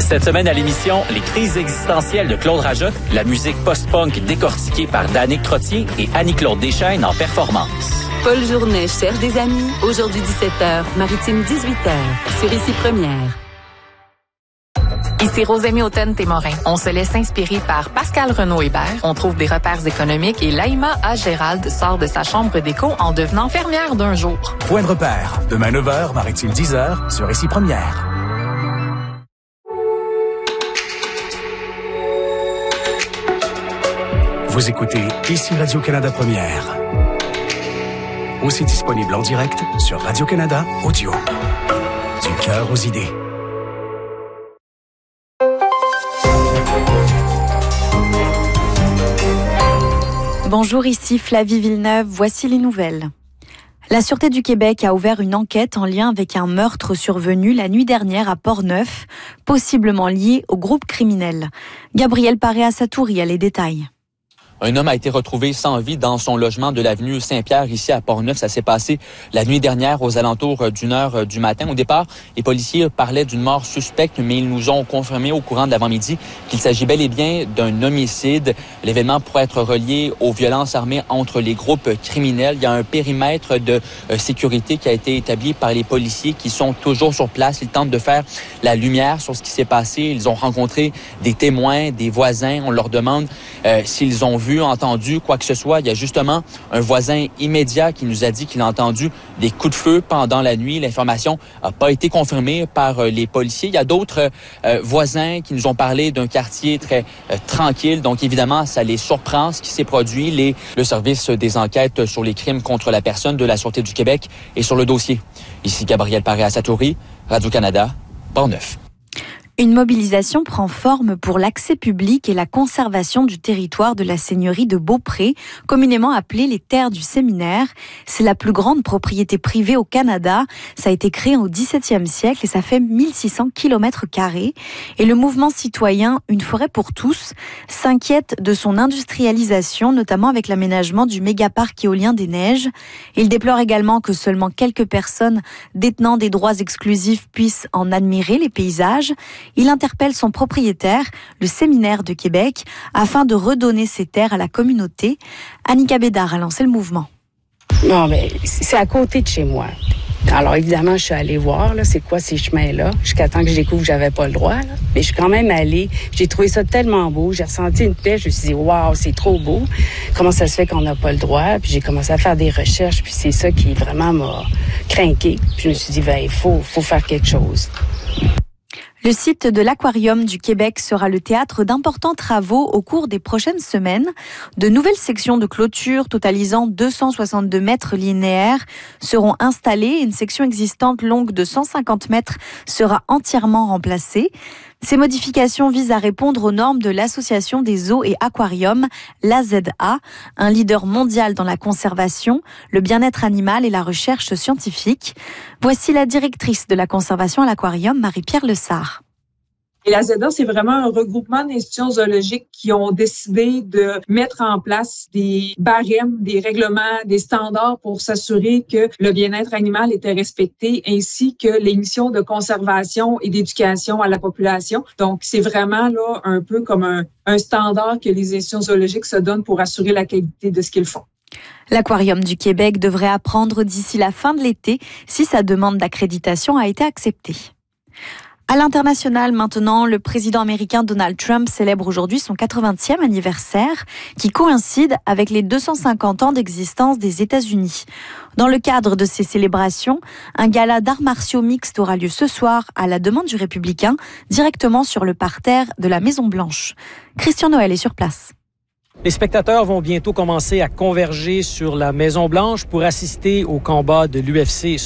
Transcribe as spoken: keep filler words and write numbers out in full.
Cette semaine à l'émission, les crises existentielles de Claude Rajotte, la musique post-punk décortiquée par Danick Trottier et Annie-Claude Deschaines en performance. Paul Journet cherche des amis. Aujourd'hui dix-sept heures, Maritime dix-huit heures, sur Ici Première. Ici Rosémie Hautain-Témorin. On se laisse inspirer par Pascal Renaud-Hébert. On trouve des repères économiques et Laïma A. Gérald sort de sa chambre d'écho en devenant fermière d'un jour. Point de repère. Demain neuf heures, Maritime dix heures, sur Ici Première. Vous écoutez Ici Radio-Canada Première. Aussi disponible en direct sur Radio-Canada Audio. Du cœur aux idées. Bonjour, ici Flavie Villeneuve, voici les nouvelles. La Sûreté du Québec a ouvert une enquête en lien avec un meurtre survenu la nuit dernière à Portneuf, possiblement lié au groupe criminel. Gabriel Paré-Asatouri a les détails. Un homme a été retrouvé sans vie dans son logement de l'avenue Saint-Pierre, ici à Portneuf. Ça s'est passé la nuit dernière aux alentours d'une heure du matin. Au départ, les policiers parlaient d'une mort suspecte, mais ils nous ont confirmé au courant de l'avant-midi qu'il s'agit bel et bien d'un homicide. L'événement pourrait être relié aux violences armées entre les groupes criminels. Il y a un périmètre de sécurité qui a été établi par les policiers qui sont toujours sur place. Ils tentent de faire la lumière sur ce qui s'est passé. Ils ont rencontré des témoins, des voisins. On leur demande euh, s'ils ont vu vu, entendu quoi que ce soit. Il y a justement un voisin immédiat qui nous a dit qu'il a entendu des coups de feu pendant la nuit. L'information n'a pas été confirmée par euh, les policiers. Il y a d'autres euh, voisins qui nous ont parlé d'un quartier très euh, tranquille. Donc, évidemment, ça les surprend ce qui s'est produit. Les, le service des enquêtes sur les crimes contre la personne de la Sûreté du Québec est sur le dossier. Ici Gabriel Paré-Asatouri, Radio-Canada, Portneuf. Une mobilisation prend forme pour l'accès public et la conservation du territoire de la seigneurie de Beaupré, communément appelée les terres du séminaire. C'est la plus grande propriété privée au Canada. Ça a été créé au dix-septième siècle et ça fait mille six cents kilomètres carrés. Et le mouvement citoyen Une forêt pour tous s'inquiète de son industrialisation, notamment avec l'aménagement du mégaparc éolien des Neiges. Il déplore également que seulement quelques personnes détenant des droits exclusifs puissent en admirer les paysages. Il interpelle son propriétaire, le Séminaire de Québec, afin de redonner ces terres à la communauté. Annika Bédard a lancé le mouvement. Non, mais c'est à côté de chez moi. Alors, évidemment, je suis allée voir, là, c'est quoi ces chemins-là, jusqu'à temps que je découvre que j'avais pas le droit, là. Mais je suis quand même allée. J'ai trouvé ça tellement beau. J'ai ressenti une paix. Je me suis dit, waouh, c'est trop beau. Comment ça se fait qu'on n'a pas le droit? Puis j'ai commencé à faire des recherches. Puis c'est ça qui vraiment m'a craqué. Puis je me suis dit, ben, il faut, faut faire quelque chose. Le site de l'Aquarium du Québec sera le théâtre d'importants travaux au cours des prochaines semaines. De nouvelles sections de clôture totalisant deux cent soixante-deux mètres linéaires seront installées. Une section existante longue de cent cinquante mètres sera entièrement remplacée. Ces modifications visent à répondre aux normes de l'Association des zoos et aquariums, l'A Z A, un leader mondial dans la conservation, le bien-être animal et la recherche scientifique. Voici la directrice de la conservation à l'aquarium, Marie-Pierre Lessard. Et l'A Z A, c'est vraiment un regroupement d'institutions zoologiques qui ont décidé de mettre en place des barèmes, des règlements, des standards pour s'assurer que le bien-être animal était respecté, ainsi que les missions de conservation et d'éducation à la population. Donc, c'est vraiment là un peu comme un, un standard que les institutions zoologiques se donnent pour assurer la qualité de ce qu'ils font. L'Aquarium du Québec devrait apprendre d'ici la fin de l'été si sa demande d'accréditation a été acceptée. À l'international, maintenant, le président américain Donald Trump célèbre aujourd'hui son quatre-vingtième anniversaire, qui coïncide avec les deux cent cinquante ans d'existence des États-Unis. Dans le cadre de ces célébrations, un gala d'arts martiaux mixtes aura lieu ce soir à la demande du républicain, directement sur le parterre de la Maison-Blanche. Christian Noël est sur place. Les spectateurs vont bientôt commencer à converger sur la Maison-Blanche pour assister au combat de l'U F C